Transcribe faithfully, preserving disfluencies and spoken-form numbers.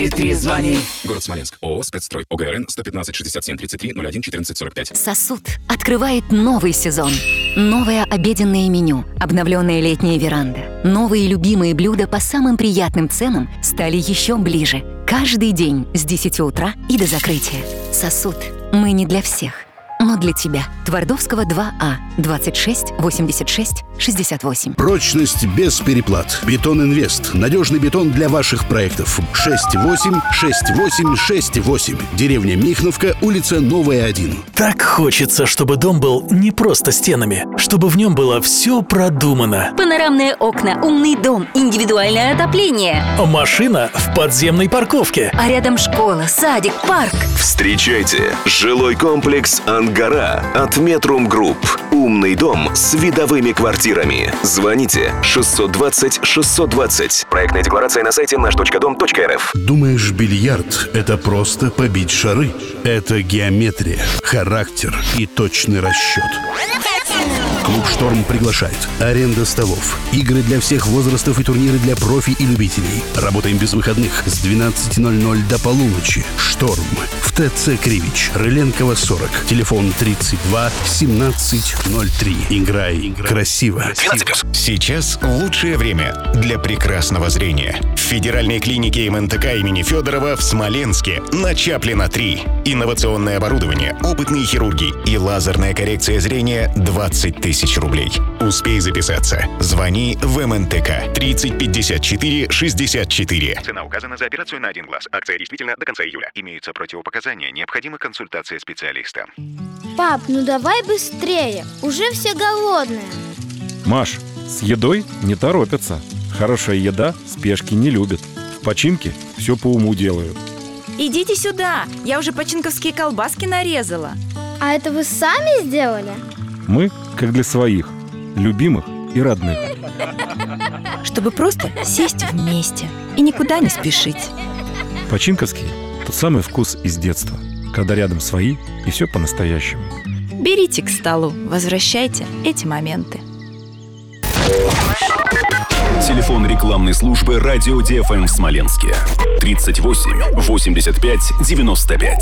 И ты звони. Город Смоленск. ООО «Спецстрой». ОГРН сто пятнадцать шестьдесят семь тридцать три ноль один четырнадцать сорок пять. Сосуд открывает новый сезон. Новое обеденное меню, обновленная летняя веранда. Новые любимые блюда по самым приятным ценам стали еще ближе. Каждый день с десяти утра и до закрытия. Сосуд. Мы не для всех, но для тебя. Твардовского два А, двадцать шесть восемьдесят шесть шестьдесят восемь. Прочность без переплат. Бетон Инвест. Надежный бетон для ваших проектов. шесть восемь шесть восемь шесть восемь. Деревня Михновка, улица Новая, один. Так хочется, чтобы дом был не просто стенами, чтобы в нем было все продумано. Панорамные окна, умный дом, индивидуальное отопление. Машина в подземной парковке. А рядом школа, садик, парк. Встречайте жилой комплекс «Ангара» от Метрум Групп. Умный дом с видовыми квартирами. Звоните шестьсот двадцать шестьсот двадцать. Проектная декларация на сайте наш точка дом точка эр эф. Думаешь, бильярд — это просто побить шары? Это геометрия, характер и точный расчет. Клуб «Шторм» приглашает. Аренда столов, игры для всех возрастов и турниры для профи и любителей. Работаем без выходных с двенадцати ноль-ноль до полуночи. «Шторм» в ТЦ Кривич, Рыленкова, сорок. Телефон тридцать два семнадцать ноль три. Играй, Играй. красиво. Сейчас лучшее время для прекрасного зрения. В федеральной клинике эм эн тэ ка имени Федорова в Смоленске на Чаплина три. Инновационное оборудование, опытные хирурги и лазерная коррекция зрения двадцать тысяч рублей. Успей записаться. Звони в эм эн тэ ка тридцать пятьдесят четыре шестьдесят четыре. Цена указана за операцию на один глаз. Акция действительно до конца июля. Имеются противопоказания. Необходима консультация специалиста. Пап, ну давай быстрее. Уже все голодные. Маш, с едой не торопятся. Хорошая еда спешки не любит. В починке все по уму делают. Идите сюда. Я уже починковские колбаски нарезала. А это вы сами сделали? Мы, как для своих, любимых и родных. Чтобы просто сесть вместе и никуда не спешить. Починковские – тот самый вкус из детства, когда рядом свои и все по-настоящему. Берите к столу, возвращайте эти моменты. Телефон рекламной службы «Радио ди эф эм» в Смоленске. тридцать восемь восемьдесят пять девяносто пять.